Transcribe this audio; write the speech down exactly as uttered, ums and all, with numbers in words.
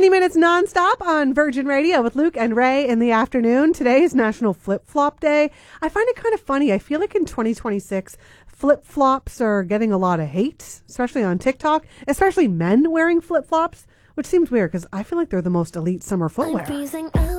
ninety minutes nonstop on Virgin Radio with Luke and Ray in the afternoon. Today is National Flip Flop Day. I find it kind of funny. I feel like in twenty twenty-six, flip flops are getting a lot of hate, especially on TikTok, especially men wearing flip flops, which seems weird because I feel like they're the most elite summer footwear.